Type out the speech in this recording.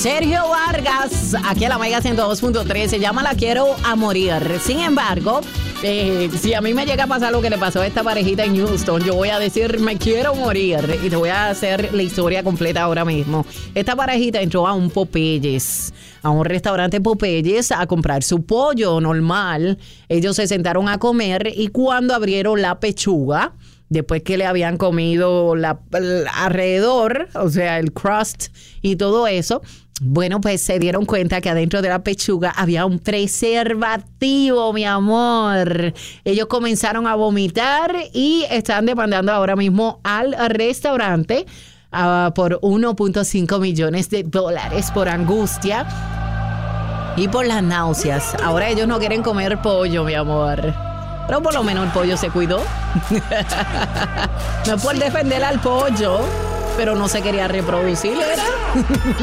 Sergio Vargas, aquí a la Mega 102.3, se llama La Quiero a Morir. Sin embargo, si a mí me llega a pasar lo que le pasó a esta parejita en Houston, yo voy a decir me quiero morir y te voy a hacer la historia completa ahora mismo. Esta parejita entró a un Popeyes, a un restaurante Popeyes a comprar su pollo normal. Ellos se sentaron a comer y cuando abrieron la pechuga, después que le habían comido alrededor, o sea, el crust y todo eso, bueno, pues se dieron cuenta que adentro de la pechuga había un preservativo, mi amor. Ellos comenzaron a vomitar y están demandando ahora mismo al restaurante por $1.5 millones por angustia y por las náuseas. Ahora ellos no quieren comer pollo, mi amor. Pero por lo menos el pollo se cuidó. No es por defender al pollo, pero no se quería reproducir, ¿verdad?